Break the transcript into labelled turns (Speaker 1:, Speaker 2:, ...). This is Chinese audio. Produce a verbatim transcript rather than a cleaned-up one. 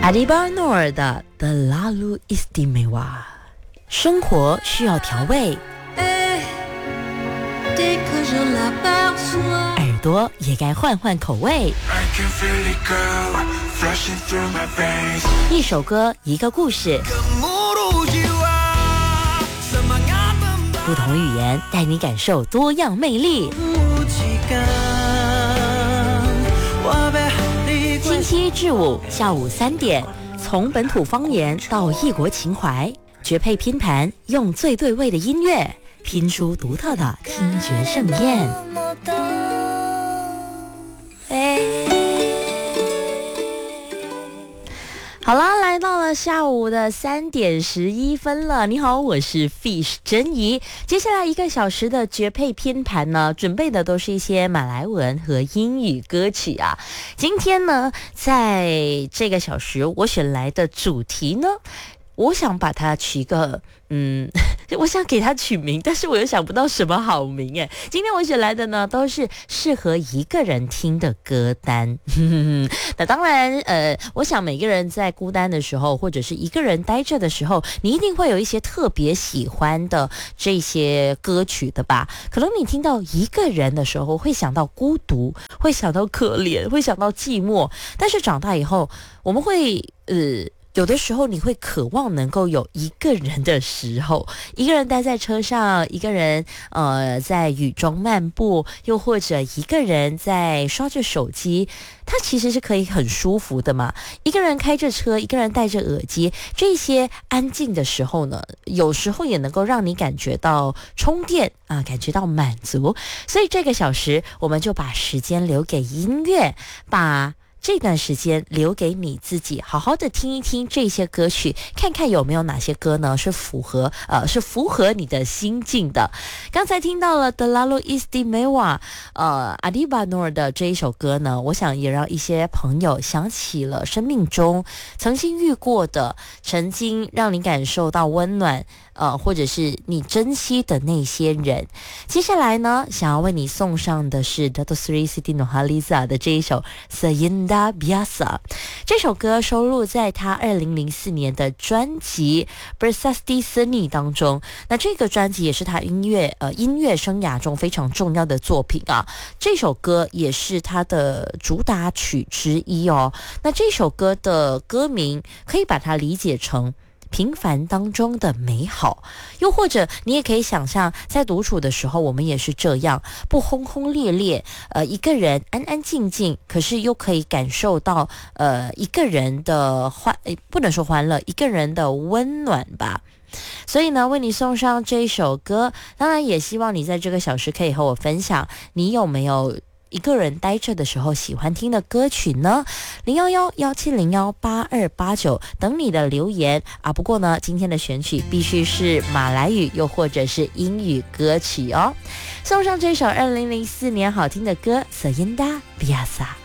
Speaker 1: 阿迪巴诺尔的 The Lalu Istimewa， 生活需要调味，耳朵也该换换口味。一首歌，一个故事，不同语言带你感受多样魅力。星期一至五下午三点，从本土方言到异国情怀，绝配拼盘，用最对味的音乐拼出独特的听觉盛宴。好啦，来到了下午的三点十一分了。你好，我是 Fish 珍怡。接下来一个小时的绝配拼盘呢，准备的都是一些马来文和英语歌曲啊。今天呢，在这个小时我选来的主题呢，我想把它取一个嗯，我想给它取名，但是我又想不到什么好名诶。今天我选来的呢，都是适合一个人听的歌单。那当然，呃，我想每个人在孤单的时候，或者是一个人待着的时候，你一定会有一些特别喜欢的这些歌曲的吧？可能你听到一个人的时候，会想到孤独，会想到可怜，会想到寂寞。但是长大以后，我们会呃。有的时候你会渴望能够有一个人的时候，一个人待在车上，一个人呃在雨中漫步，又或者一个人在刷着手机，它其实是可以很舒服的嘛。一个人开着车，一个人戴着耳机，这些安静的时候呢，有时候也能够让你感觉到充电啊，感觉到满足。所以这个小时我们就把时间留给音乐，把这段时间留给你自己，好好的听一听这些歌曲，看看有没有哪些歌呢是符合呃是符合你的心境的。刚才听到了 The Lalu Istimewa 呃阿迪巴诺尔的这一首歌呢，我想也让一些朋友想起了生命中曾经遇过的，曾经让你感受到温暖呃或者是你珍惜的那些人。接下来呢，想要为你送上的是 Dato' Sri Siti Nurhaliza 的这一首 Sayindah Biasa， 这首歌收录在他二零零四年的专辑 Bersasti Seni 当中。那这个专辑也是他音乐呃音乐生涯中非常重要的作品啊。这首歌也是他的主打曲之一哦。那这首歌的歌名可以把它理解成平凡当中的美好，又或者你也可以想象，在独处的时候，我们也是这样，不轰轰烈烈，呃，一个人安安静静，可是又可以感受到，呃，一个人的欢，不能说欢乐，一个人的温暖吧。所以呢，为你送上这一首歌，当然也希望你在这个小时可以和我分享，你有没有一个人待着的时候喜欢听的歌曲呢？零幺幺幺七零幺八二八九，等你的留言啊！不过呢，今天的选曲必须是马来语又或者是英语歌曲哦。送上这首二零零四年好听的歌 Sayindah Biasa。